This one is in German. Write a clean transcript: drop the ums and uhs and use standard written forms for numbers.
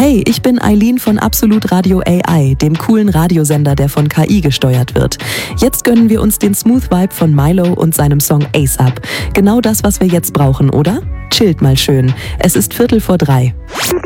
Hey, ich bin Eileen von Absolut Radio AI, dem coolen Radiosender, der von KI gesteuert wird. Jetzt gönnen wir uns den Smooth Vibe von Milo und seinem Song Ace Up. Genau das, was wir jetzt brauchen, oder? Chillt mal schön. Es ist 2:45.